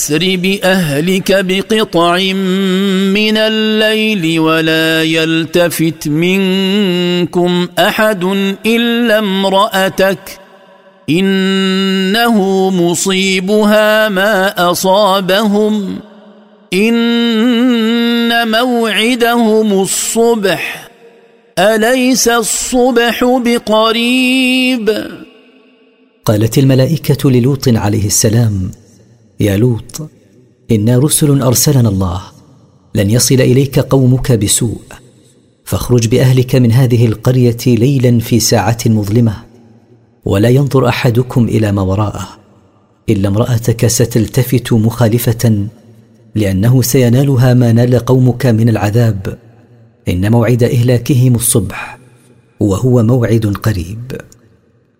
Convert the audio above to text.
أسر بأهلك بقطع من الليل ولا يلتفت منكم أحد إلا امرأتك إنه مصيبها ما أصابهم إن موعدهم الصبح أليس الصبح بقريب؟ قالت الملائكة للوط عليه السلام: يا لوط، إنا رسل أرسلنا الله، لن يصل إليك قومك بسوء، فاخرج بأهلك من هذه القرية ليلا في ساعة مظلمة، ولا ينظر أحدكم إلى ما وراءه إلا امرأتك ستلتفت مخالفة، لأنه سينالها ما نال قومك من العذاب، إن موعد إهلاكهم الصبح وهو موعد قريب.